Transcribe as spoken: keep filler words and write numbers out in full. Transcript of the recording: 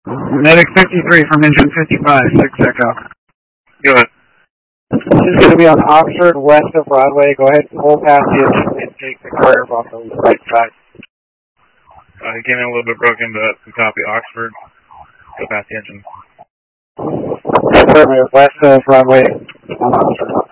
Medic fifty-three from engine fifty-five, six Echo. Go ahead. This is going to be on Oxford, west of Broadway. Go ahead and pull past the engine and take the curve on the right side. Uh, he came in a little bit broken, but we copy Oxford. Go past the engine. West of Broadway on Oxford.